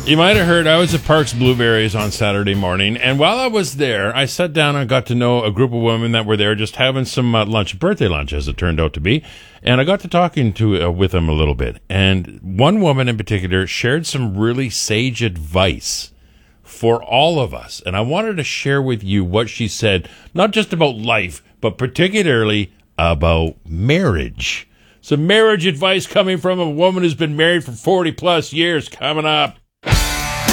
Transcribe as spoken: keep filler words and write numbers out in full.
You might have heard I was at Parks Blueberries on Saturday morning, and while I was there, I sat down and got to know a group of women that were there just having some uh, lunch, birthday lunch as it turned out to be, and I got to talking to uh, with them a little bit. And one woman in particular shared some really sage advice for all of us, and I wanted to share with you what she said, not just about life, but particularly about marriage. Some marriage advice coming from a woman who's been married for forty plus years coming up.